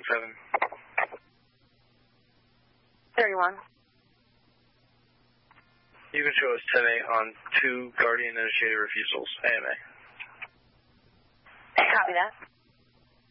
7. 31. You can show us 10-8 on 2 Guardian initiated refusals, AMA. Copy that.